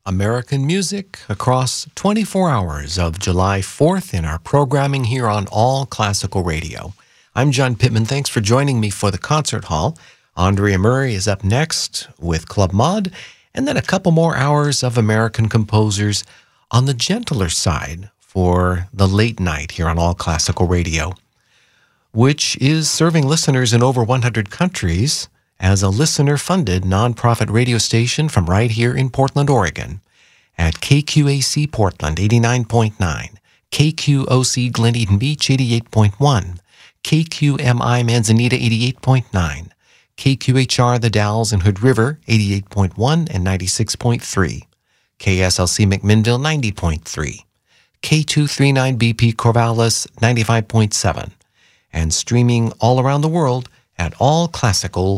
American music across 24 hours of July 4th in our programming here on All Classical Radio. I'm John Pittman. Thanks for joining me for the Concert Hall. Andrea Murray is up next with Club Mod, and then a couple more hours of American composers on the gentler side for the late night here on All Classical Radio, which is serving listeners in over 100 countries as a listener-funded nonprofit radio station from right here in Portland, Oregon, at KQAC Portland 89.9, KQOC Glen Eden Beach 88.1, KQMI Manzanita 88.9, KQHR The Dalles and Hood River 88.1 and 96.3, KSLC McMinnville 90.3, K239BP Corvallis 95.7, and streaming all around the world at allclassical.org.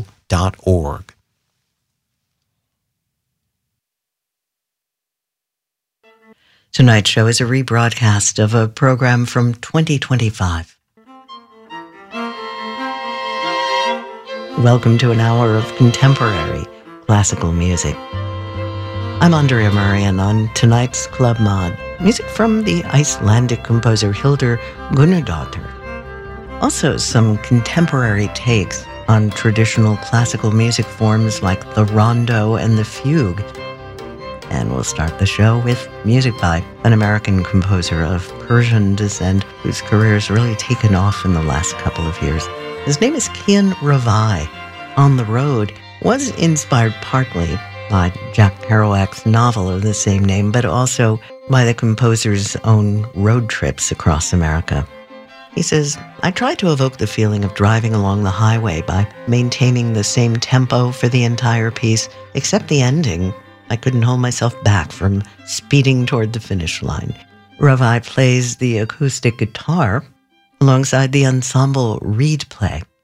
Tonight's show is a rebroadcast of a program from 2025. Welcome to an hour of contemporary classical music. I'm Andrea Murray, and on tonight's Club Mod, music from the Icelandic composer Hildur Gunnudóttir. Also, some contemporary takes on traditional classical music forms like the rondo and the fugue. And we'll start the show with music by an American composer of Persian descent whose career has really taken off in the last couple of years. His name is Kian Ravai. On the Road was inspired partly by Jack Kerouac's novel of the same name, but also by the composer's own road trips across America. He says, I tried to evoke the feeling of driving along the highway by maintaining the same tempo for the entire piece, except the ending. I couldn't hold myself back from speeding toward the finish line. Ravai plays the acoustic guitar alongside the ensemble reed play.